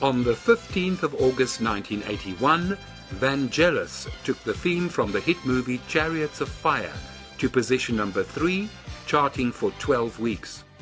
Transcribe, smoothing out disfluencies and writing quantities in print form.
On the 15th of August 1981, Vangelis took the theme from the hit movie Chariots of Fire to position number 3, charting for 12 weeks.